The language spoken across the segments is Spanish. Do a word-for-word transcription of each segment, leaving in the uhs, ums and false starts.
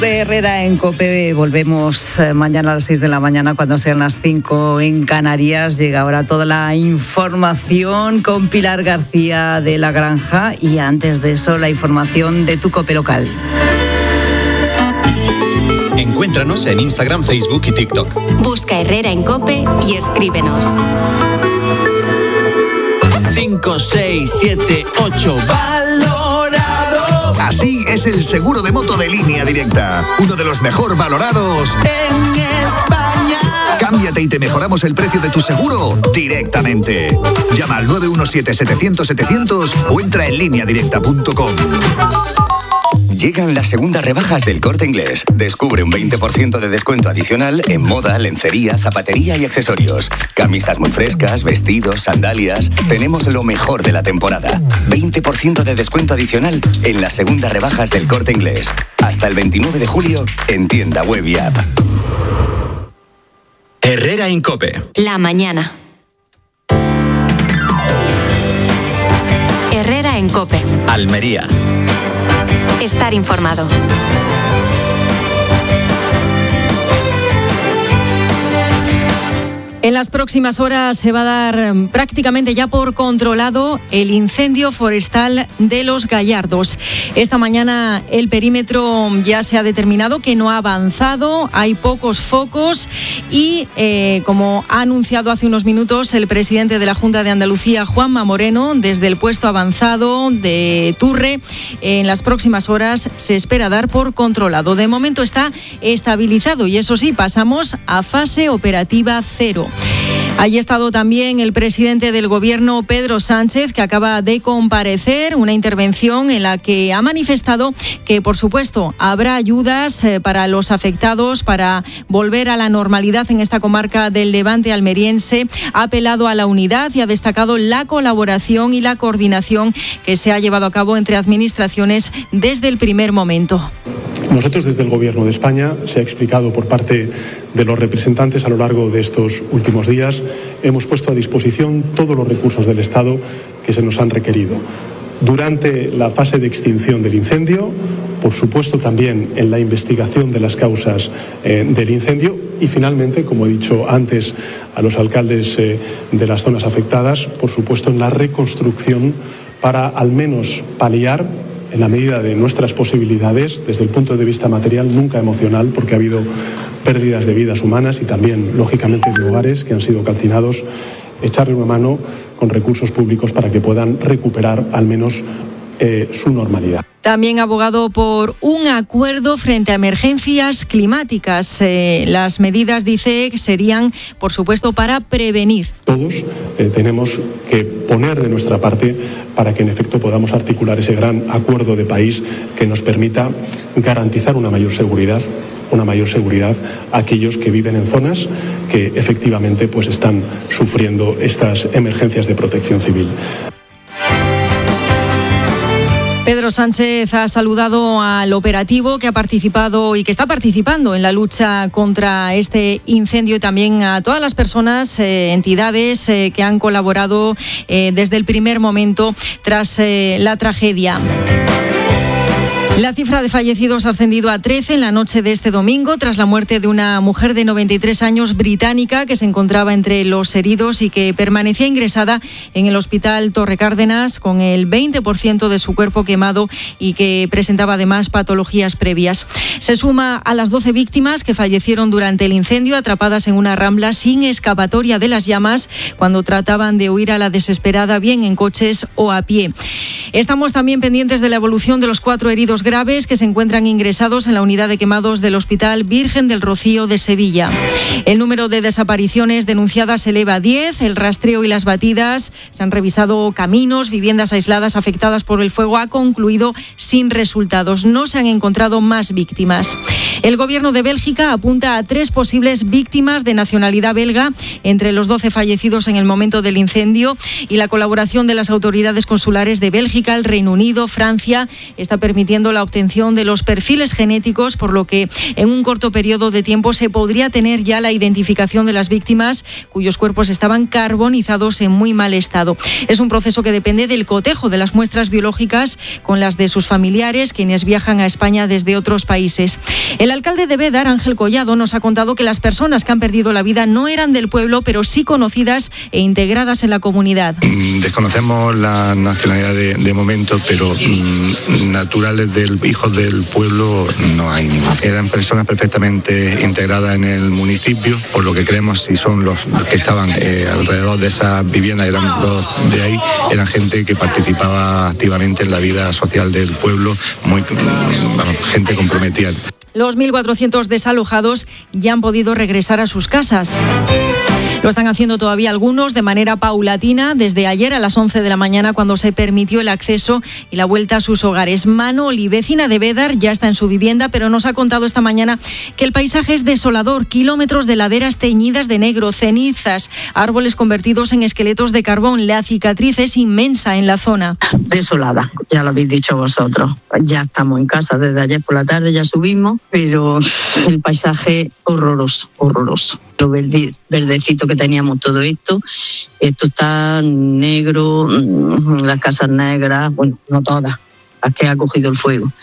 Herrera en COPE, volvemos mañana a las seis de la mañana cuando sean las cinco en Canarias. Llega ahora toda la información con Pilar García de La Granja y antes de eso la información de tu COPE local. Encuéntranos en Instagram, Facebook y TikTok. Busca Herrera en COPE y escríbenos. cinco, seis, siete, ocho, valorado. Así es el seguro de moto de Línea Directa, uno de los mejor valorados en España. Cámbiate y te mejoramos el precio de tu seguro directamente. Llama al nueve uno siete, setecientos, setecientos o entra en línea directa punto com. Llegan las segundas rebajas del Corte Inglés. Descubre un veinte por ciento de descuento adicional en moda, lencería, zapatería y accesorios. Camisas muy frescas, vestidos, sandalias. Tenemos lo mejor de la temporada. veinte por ciento de descuento adicional en las segundas rebajas del Corte Inglés. Hasta el veintinueve de julio en tienda web y app. Herrera en COPE. La mañana. Herrera en COPE. Almería. Estar informado. En las próximas horas se va a dar prácticamente ya por controlado el incendio forestal de Los Gallardos. Esta mañana el perímetro ya se ha determinado que no ha avanzado, hay pocos focos y, eh, como ha anunciado hace unos minutos el presidente de la Junta de Andalucía, Juanma Moreno, desde el puesto avanzado de Turre, en las próximas horas se espera dar por controlado. De momento está estabilizado y eso sí, pasamos a fase operativa cero. Allí ha estado también el presidente del Gobierno, Pedro Sánchez, que acaba de comparecer, una intervención en la que ha manifestado que, por supuesto, habrá ayudas para los afectados para volver a la normalidad en esta comarca del Levante almeriense. Ha apelado a la unidad y ha destacado la colaboración y la coordinación que se ha llevado a cabo entre administraciones desde el primer momento. Nosotros desde el Gobierno de España, se ha explicado por parte de los representantes a lo largo de estos últimos días, hemos puesto a disposición todos los recursos del Estado que se nos han requerido. Durante la fase de extinción del incendio, por supuesto también en la investigación de las causas eh, del incendio y finalmente, como he dicho antes a los alcaldes eh, de las zonas afectadas, por supuesto en la reconstrucción para al menos paliar, en la medida de nuestras posibilidades, desde el punto de vista material, nunca emocional, porque ha habido pérdidas de vidas humanas y también, lógicamente, de hogares que han sido calcinados, echarle una mano con recursos públicos para que puedan recuperar al menos eh, su normalidad. También ha abogado por un acuerdo frente a emergencias climáticas. Eh, las medidas, dice, serían, por supuesto, para prevenir. Todos eh, tenemos que poner de nuestra parte para que, en efecto, podamos articular ese gran acuerdo de país que nos permita garantizar una mayor seguridad, una mayor seguridad a aquellos que viven en zonas que, efectivamente, pues están sufriendo estas emergencias de protección civil. Pedro Sánchez ha saludado al operativo que ha participado y que está participando en la lucha contra este incendio y también a todas las personas, eh, entidades eh, que han colaborado eh, desde el primer momento tras eh, la tragedia. La cifra de fallecidos ha ascendido a trece en la noche de este domingo tras la muerte de una mujer de noventa y tres años británica que se encontraba entre los heridos y que permanecía ingresada en el hospital Torre Cárdenas con el veinte por ciento de su cuerpo quemado y que presentaba además patologías previas. Se suma a las doce víctimas que fallecieron durante el incendio atrapadas en una rambla sin escapatoria de las llamas cuando trataban de huir a la desesperada, bien en coches o a pie. Estamos también pendientes de la evolución de los cuatro heridos graves que se encuentran ingresados en la unidad de quemados del Hospital Virgen del Rocío de Sevilla. El número de desapariciones denunciadas se eleva a diez. El rastreo y las batidas, se han revisado caminos, viviendas aisladas afectadas por el fuego, ha concluido sin resultados. No se han encontrado más víctimas. El gobierno de Bélgica apunta a tres posibles víctimas de nacionalidad belga entre los doce fallecidos en el momento del incendio, y la colaboración de las autoridades consulares de Bélgica, el Reino Unido, Francia, está permitiendo la obtención de los perfiles genéticos, por lo que en un corto periodo de tiempo se podría tener ya la identificación de las víctimas cuyos cuerpos estaban carbonizados en muy mal estado. Es un proceso que depende del cotejo de las muestras biológicas con las de sus familiares, quienes viajan a España desde otros países. El alcalde de Bédar, Ángel Collado, nos ha contado que las personas que han perdido la vida no eran del pueblo, pero sí conocidas e integradas en la comunidad. Desconocemos la nacionalidad de, de momento, pero mmm, naturales del hijos del pueblo no hay. Eran personas perfectamente integradas en el municipio, por lo que creemos, si son los que estaban eh, alrededor de esas viviendas, eran los de ahí, eran gente que participaba activamente en la vida social del pueblo, muy bueno, gente comprometida. Los mil cuatrocientos desalojados ya han podido regresar a sus casas. Lo están haciendo todavía algunos de manera paulatina desde ayer a las once de la mañana, cuando se permitió el acceso y la vuelta a sus hogares. Manoli, vecina de Bédar, ya está en su vivienda, pero nos ha contado esta mañana que el paisaje es desolador. Kilómetros de laderas teñidas de negro, cenizas, árboles convertidos en esqueletos de carbón. La cicatriz es inmensa en la zona. Desolada, ya lo habéis dicho vosotros. Ya estamos en casa desde ayer por la tarde, ya subimos, pero el paisaje horroroso, horroroso. Lo verde, verdecito que teníamos todo esto, esto está negro, las casas negras, bueno, no todas, las que ha cogido el fuego.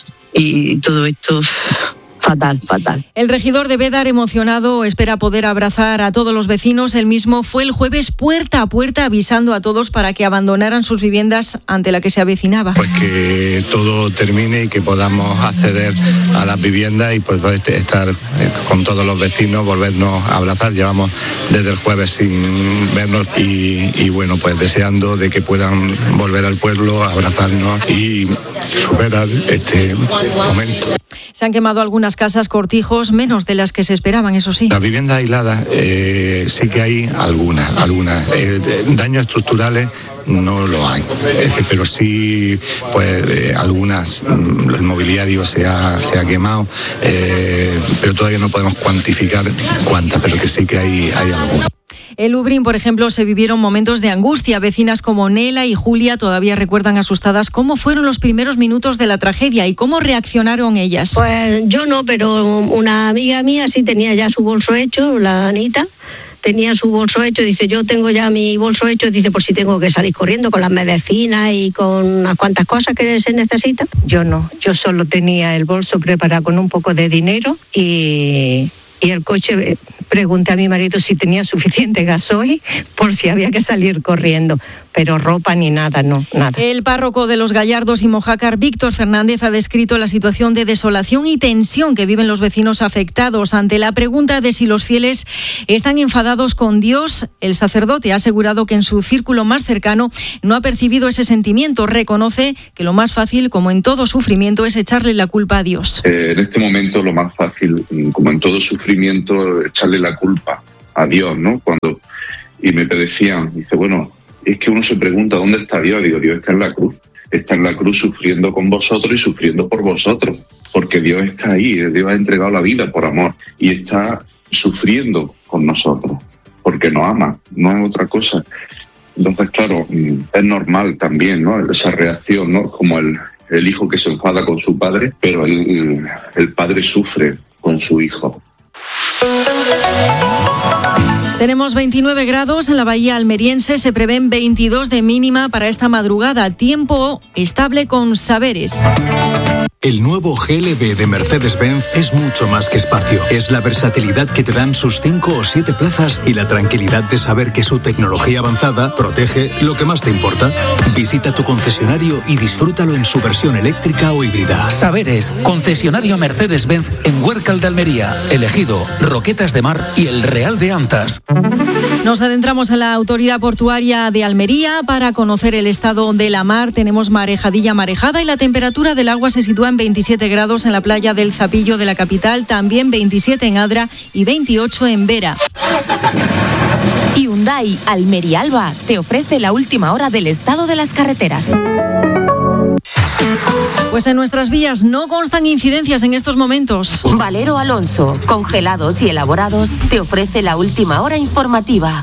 Y todo esto... Fatal, fatal. El regidor de Bédar, emocionado, espera poder abrazar a todos los vecinos. Él mismo fue el jueves puerta a puerta avisando a todos para que abandonaran sus viviendas ante la que se avecinaba. Pues que todo termine y que podamos acceder a las viviendas y pues estar con todos los vecinos, volvernos a abrazar. Llevamos desde el jueves sin vernos y, y bueno, pues deseando de que puedan volver al pueblo, abrazarnos y superar este momento. Se han quemado algunas casas, cortijos, menos de las que se esperaban, eso sí. Las viviendas aisladas eh, sí que hay algunas, algunas. Eh, daños estructurales no lo hay, es decir, pero sí, pues eh, algunas, el mobiliario se ha, se ha quemado, eh, pero todavía no podemos cuantificar cuántas, pero que sí que hay, hay algunas. En Lubrín, por ejemplo, se vivieron momentos de angustia. Vecinas como Nela y Julia todavía recuerdan asustadas cómo fueron los primeros minutos de la tragedia y cómo reaccionaron ellas. Pues yo no, pero una amiga mía sí tenía ya su bolso hecho, la Anita. Tenía su bolso hecho, dice, yo tengo ya mi bolso hecho, dice, por si tengo que salir corriendo con las medicinas y con unas cuantas cosas que se necesitan. Yo no, yo solo tenía el bolso preparado con un poco de dinero y... Y el coche, pregunté a mi marido si tenía suficiente gasoil por si había que salir corriendo. Pero ropa ni nada, no, nada. El párroco de Los Gallardos y Mojácar, Víctor Fernández, ha descrito la situación de desolación y tensión que viven los vecinos afectados. Ante la pregunta de si los fieles están enfadados con Dios, el sacerdote ha asegurado que en su círculo más cercano no ha percibido ese sentimiento. Reconoce que lo más fácil, como en todo sufrimiento, es echarle la culpa a Dios. Eh, en este momento lo más fácil, como en todo sufrimiento, echarle la culpa a Dios, ¿no? Cuando y me decían, dice, bueno, es que uno se pregunta ¿dónde está Dios? Digo, Dios está en la cruz, está en la cruz sufriendo con vosotros y sufriendo por vosotros, porque Dios está ahí, Dios ha entregado la vida por amor y está sufriendo con nosotros, porque nos ama, no es otra cosa. Entonces, claro, es normal también, ¿no? Esa reacción, ¿no? Como el, el hijo que se enfada con su padre, pero el, el padre sufre con su hijo. Tenemos veintinueve grados en la bahía almeriense, se prevén veintidós de mínima para esta madrugada. Tiempo estable con Saberes. El nuevo G L B de Mercedes-Benz es mucho más que espacio. Es la versatilidad que te dan sus cinco o siete plazas y la tranquilidad de saber que su tecnología avanzada protege lo que más te importa. Visita tu concesionario y disfrútalo en su versión eléctrica o híbrida. Saberes, concesionario Mercedes-Benz en Huércal de Almería, Elegido, Roquetas de Mar y El Real de Antas. Nos adentramos en la Autoridad Portuaria de Almería para conocer el estado de la mar. Tenemos marejadilla marejada y la temperatura del agua se sitúa en veintisiete grados en la playa del Zapillo de la capital, también veintisiete en Adra y veintiocho en Vera. Hyundai Almería Alba te ofrece la última hora del estado de las carreteras. Pues en nuestras vías no constan incidencias en estos momentos. Valero Alonso, congelados y elaborados, te ofrece la última hora informativa.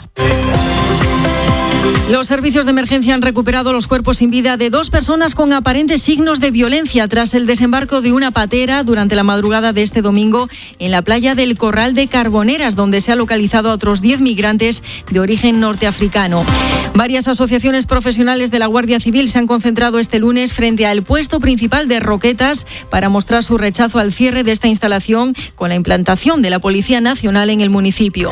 Los servicios de emergencia han recuperado los cuerpos sin vida de dos personas con aparentes signos de violencia tras el desembarco de una patera durante la madrugada de este domingo en la playa del Corral de Carboneras, donde se ha localizado a otros diez migrantes de origen norteafricano. Varias asociaciones profesionales de la Guardia Civil se han concentrado este lunes frente al puesto principal de Roquetas para mostrar su rechazo al cierre de esta instalación con la implantación de la Policía Nacional en el municipio.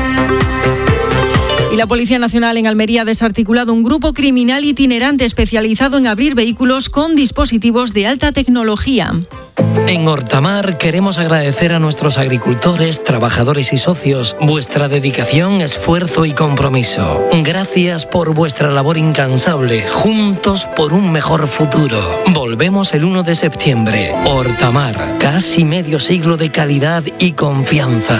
Y la Policía Nacional en Almería ha desarticulado un grupo criminal itinerante especializado en abrir vehículos con dispositivos de alta tecnología. En Hortamar queremos agradecer a nuestros agricultores, trabajadores y socios vuestra dedicación, esfuerzo y compromiso. Gracias por vuestra labor incansable, juntos por un mejor futuro. Volvemos el uno de septiembre. Hortamar, casi medio siglo de calidad y confianza.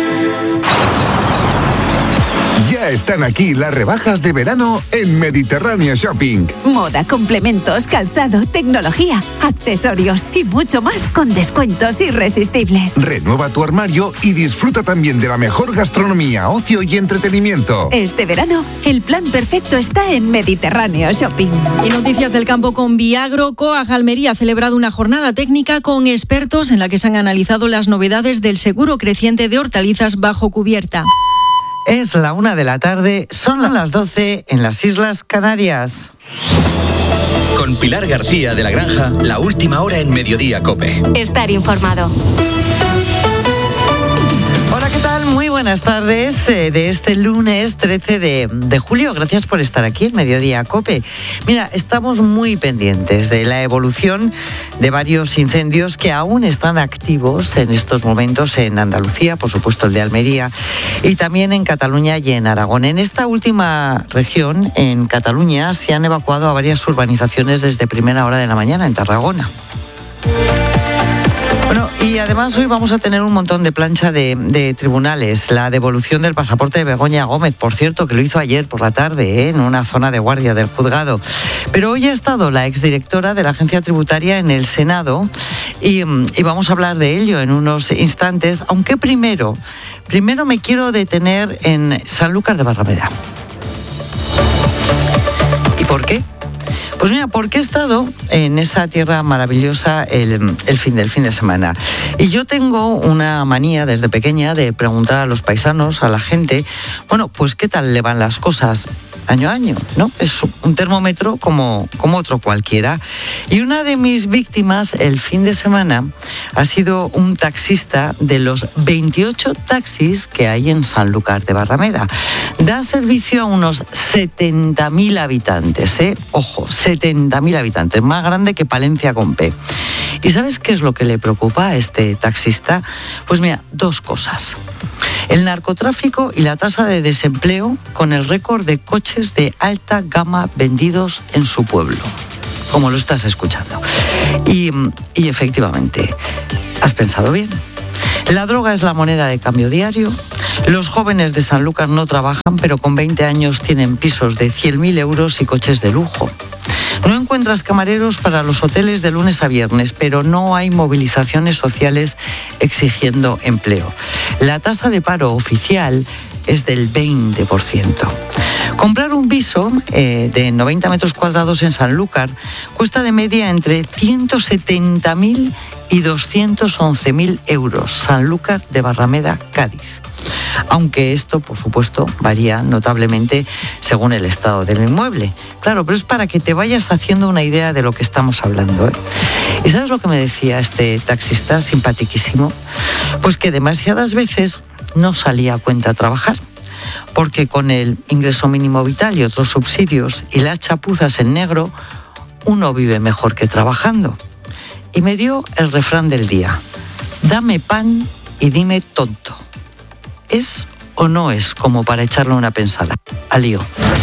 Ya están aquí las rebajas de verano en Mediterráneo Shopping. Moda, complementos, calzado, tecnología, accesorios y mucho más con descuentos irresistibles. Renueva tu armario y disfruta también de la mejor gastronomía, ocio y entretenimiento. Este verano, el plan perfecto está en Mediterráneo Shopping. Y noticias del campo con Viagro. Coag Almería ha celebrado una jornada técnica con expertos en la que se han analizado las novedades del seguro creciente de hortalizas bajo cubierta. Es la una de la tarde, son las doce en las Islas Canarias. Con Pilar García de la Granja, la última hora en Mediodía COPE. Estar informado. Hola, ¿qué tal? Muy buenas tardes eh, de este lunes trece de, de julio. Gracias por estar aquí en Mediodía COPE. Mira, estamos muy pendientes de la evolución de varios incendios que aún están activos en estos momentos en Andalucía, por supuesto el de Almería, y también en Cataluña y en Aragón. En esta última región, en Cataluña, se han evacuado a varias urbanizaciones desde primera hora de la mañana en Tarragona. Bueno, y además hoy vamos a tener un montón de plancha de, de tribunales. La devolución del pasaporte de Begoña Gómez, por cierto, que lo hizo ayer por la tarde, ¿eh? En una zona de guardia del juzgado. Pero hoy ha estado la exdirectora de la Agencia Tributaria en el Senado y, y vamos a hablar de ello en unos instantes, aunque primero, primero me quiero detener en Sanlúcar de Barrameda. ¿Y por qué? Pues mira, porque he estado en esa tierra maravillosa el, el fin del fin de semana. Y yo tengo una manía desde pequeña de preguntar a los paisanos, a la gente, bueno, pues qué tal le van las cosas año a año, ¿no? Es un termómetro como, como otro cualquiera. Y una de mis víctimas el fin de semana ha sido un taxista de los veintiocho taxis que hay en Sanlúcar de Barrameda. Da servicio a unos setenta mil habitantes, ¿eh? Ojo, setenta mil habitantes, más grande que Palencia con P. ¿Y sabes qué es lo que le preocupa a este taxista? Pues mira, dos cosas. El narcotráfico y la tasa de desempleo con el récord de coches de alta gama vendidos en su pueblo, como lo estás escuchando. Y, y efectivamente, has pensado bien. La droga es la moneda de cambio diario. Los jóvenes de Sanlúcar no trabajan, pero con veinte años tienen pisos de cien mil euros y coches de lujo. No encuentras camareros para los hoteles de lunes a viernes, pero no hay movilizaciones sociales exigiendo empleo. La tasa de paro oficial es del veinte por ciento. Comprar un piso eh, de noventa metros cuadrados en Sanlúcar cuesta de media entre ciento setenta mil y doscientos once mil euros. Sanlúcar de Barrameda, Cádiz. Aunque esto, por supuesto, varía notablemente según el estado del inmueble. Claro, pero es para que te vayas haciendo una idea de lo que estamos hablando, ¿eh? ¿Y sabes lo que me decía este taxista simpatiquísimo? Pues que demasiadas veces no salía a cuenta a trabajar, porque con el ingreso mínimo vital y otros subsidios y las chapuzas en negro, uno vive mejor que trabajando. Y me dio el refrán del día: dame pan y dime tonto. ¿Es o no es como para echarle una pensada? Al lío.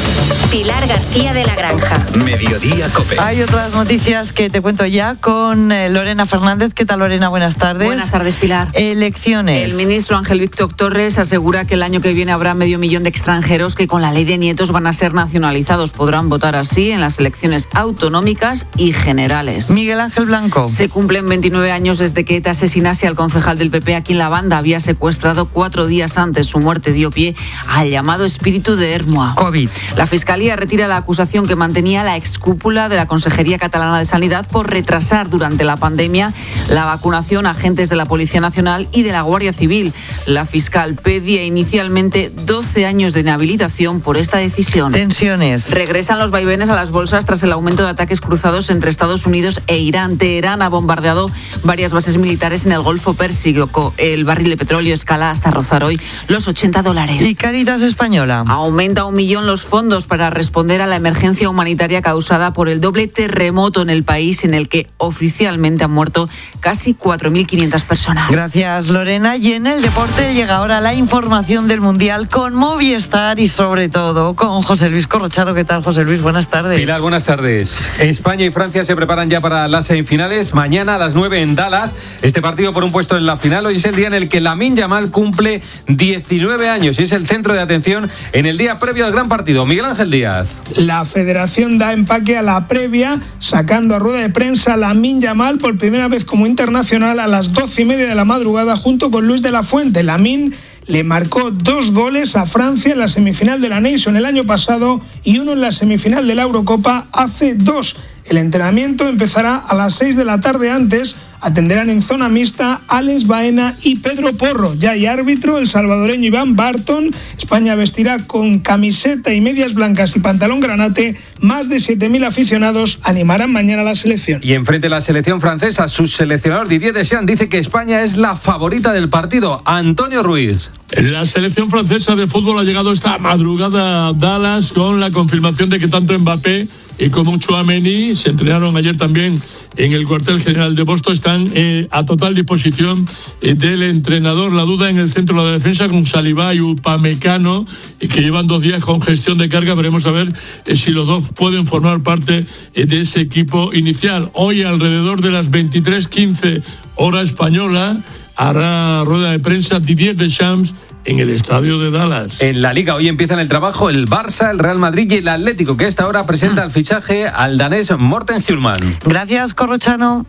Pilar García de la Granja. Mediodía Cope. Hay otras noticias que te cuento ya con eh, Lorena Fernández. ¿Qué tal, Lorena? Buenas tardes. Buenas tardes, Pilar. Elecciones. El ministro Ángel Víctor Torres asegura que el año que viene habrá medio millón de extranjeros que con la ley de nietos van a ser nacionalizados. Podrán votar así en las elecciones autonómicas y generales. Miguel Ángel Blanco. Se cumplen veintinueve años desde que ETA asesinase al concejal del P P a quien la banda había secuestrado cuatro días antes. Su muerte dio pie al llamado espíritu de Hermoa. COVID. La Fiscalía retira la acusación que mantenía la excúpula de la Consejería Catalana de Sanidad por retrasar durante la pandemia la vacunación a agentes de la Policía Nacional y de la Guardia Civil. La fiscal pedía inicialmente doce años de inhabilitación por esta decisión. Tensiones. Regresan los vaivenes a las bolsas tras el aumento de ataques cruzados entre Estados Unidos e Irán. Teherán ha bombardeado varias bases militares en el Golfo Pérsico. El barril de petróleo escala hasta rozar hoy los ochenta dólares. ¿Y Cáritas Española? Aumenta un millón los fondos para responder a la emergencia humanitaria causada por el doble terremoto en el país, en el que oficialmente han muerto casi cuatro mil quinientas personas. Gracias, Lorena. Y en el deporte llega ahora la información del Mundial con Movistar y sobre todo con José Luis Corrocharo. ¿Qué tal, José Luis? Buenas tardes. Pilar, buenas tardes. España y Francia se preparan ya para las semifinales. Mañana a las nueve en Dallas. Este partido por un puesto en la final. Hoy es el día en el que Lamine Yamal cumple diecinueve años y es el centro de atención en el día previo al gran partido. Miguel Ángel Díaz. La federación da empaque a la previa, sacando a rueda de prensa a Lamine Yamal por primera vez como internacional a las doce y media de la madrugada junto con Luis de la Fuente. Lamine le marcó dos goles a Francia en la semifinal de la Nation el año pasado y uno en la semifinal de la Eurocopa hace dos. El entrenamiento empezará a las seis de la tarde. Antes atenderán en zona mixta Alex Baena y Pedro Porro. Ya hay árbitro, el salvadoreño Iván Barton. España vestirá con camiseta y medias blancas y pantalón granate. Más de siete mil aficionados animarán mañana a la selección. Y enfrente de la selección francesa, su seleccionador Didier Deschamps dice que España es la favorita del partido. Antonio Ruiz. La selección francesa de fútbol ha llegado esta madrugada a Dallas con la confirmación de que tanto Mbappé y como Tchouaméni se entrenaron ayer también en el cuartel general de Boston. Están eh, a total disposición eh, del entrenador. La duda en el centro de la defensa con Saliba y Upamecano, eh, que llevan dos días con gestión de carga. Veremos a ver eh, si los dos pueden formar parte eh, de ese equipo inicial. Hoy alrededor de las veintitrés quince hora española hará rueda de prensa Didier Deschamps en el estadio de Dallas. En la Liga hoy empiezan el trabajo el Barça, el Real Madrid y el Atlético, que a esta hora presenta el fichaje al danés Morten Hjulmand. Gracias, Corrochano.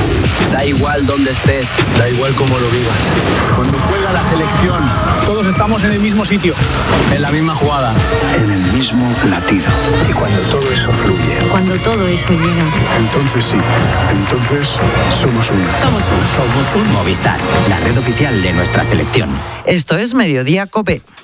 Da igual dónde estés, da igual cómo lo vivas. Cuando juega la selección, todos estamos en el mismo sitio, en la misma jugada, en el mismo latido. Y cuando todo eso fluye, cuando todo eso llega, entonces sí, entonces somos uno. Somos uno. Somos un Movistar, la red oficial de nuestra selección. Esto es Mediodía Cope.